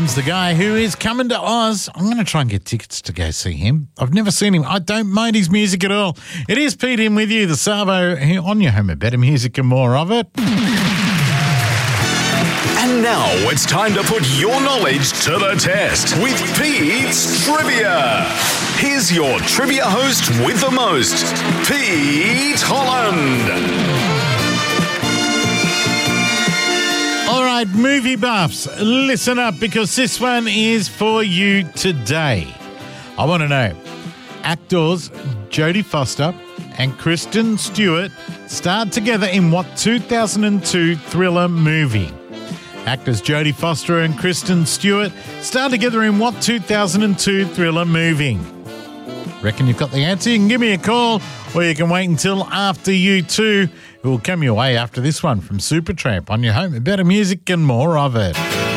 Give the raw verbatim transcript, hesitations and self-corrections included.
Holmes, the guy who is coming to Oz. I'm going to try and get tickets to go see him. I've never seen him. I don't mind his music at all. It is Pete in with you, the Savo, here on your home of better music and more of it. And now it's time to put your knowledge to the test with Pete's Trivia. Here's your trivia host with the most, Pete Holland. All right, movie buffs, listen up because this one is for you today. I want to know, actors Jodie Foster and Kristen Stewart starred together in what two thousand two thriller movie? Actors Jodie Foster and Kristen Stewart starred together in what two thousand two thriller movie? Reckon you've got the answer? You can give me a call or you can wait until after you two. It will come your way after this one from Supertramp on your home of better music and more of it.